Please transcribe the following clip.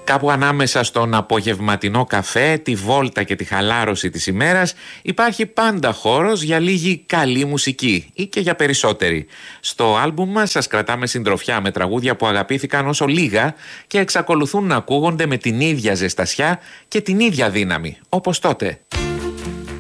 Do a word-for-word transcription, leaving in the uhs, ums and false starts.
Κάπου ανάμεσα στον απογευματινό καφέ, τη βόλτα και τη χαλάρωση της ημέρας υπάρχει πάντα χώρος για λίγη καλή μουσική ή και για περισσότερη. Στο άλμπουμ μας σας κρατάμε συντροφιά με τραγούδια που αγαπήθηκαν όσο λίγα και εξακολουθούν να ακούγονται με την ίδια ζεστασιά και την ίδια δύναμη, όπως τότε.